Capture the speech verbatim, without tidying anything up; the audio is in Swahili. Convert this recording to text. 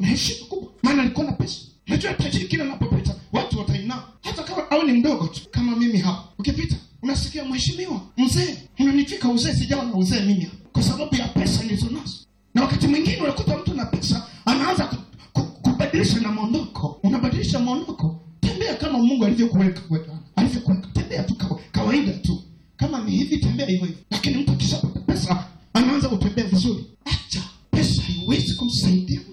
na heshima kubwa, maana alikuwa na pesa. Unajua tajiri kila anapopita watu watainama, hata kama au ni mdogo tu. Kama mimi hapa, ukipita unasikia mheshimiwa, mzee, unanifika uzee, sijawa na uzee mimi hapa kwa sababu ya pesa nilizonazo. Na wakati mwingine unakuta mtu na pesa anaanza ku, ku, kubadilisha na mondoko. Unabadilisha mondoko, tembea kama Mungu alivyokuweka kwenda. Alivyokuweka tembea tu kawaida tu. Kama ni hivi tembea hivyo hivyo. Lakini mtu akishapata pesa anaanza kutembea vizuri. Acha pesa haiwezi kumsaidia.